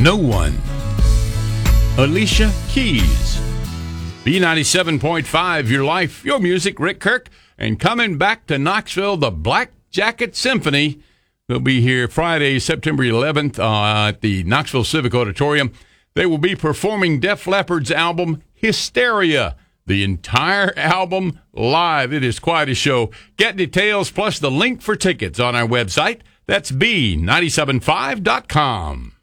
No One. Alicia Keys. B97.5, Your Life, Your Music, Rick Kirk. And coming back to Knoxville, the Black Jacket Symphony. They'll be here Friday, September 11th at the Knoxville Civic Auditorium. They will be performing Def Leppard's album, Hysteria. The entire album live. It is quite a show. Get details plus the link for tickets on our website. That's B975.com.